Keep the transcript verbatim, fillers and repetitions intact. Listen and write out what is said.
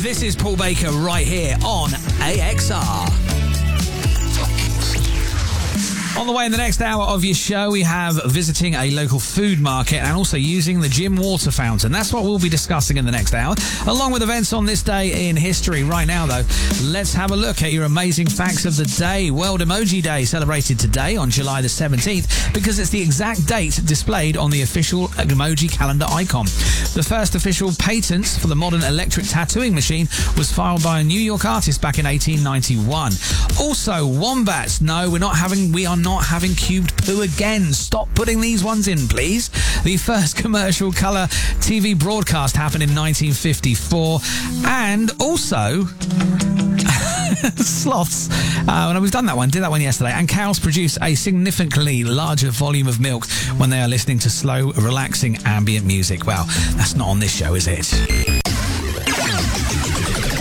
This is Paul Baker right here on A X R. On the way in the next hour of your show, we have visiting a local food market and also using the gym water fountain. That's what we'll be discussing in the next hour, along with events on this day in history. Right now, though, let's have a look at your amazing facts of the day. World Emoji Day celebrated today on July the seventeenth because it's the exact date displayed on the official emoji calendar icon. The first official patent for the modern electric tattooing machine was filed by a New York artist back in eighteen ninety-one. Also, wombats. No, we're not having... We are not having cubed poo again. Stop putting these ones in, please. The first commercial colour T V broadcast happened in nineteen fifty-four. And also... sloths. Uh, and we've done that one, did that one yesterday. And cows produce a significantly larger volume of milk when they are listening to slow, relaxing ambient music. Well, that's not on this show, is it?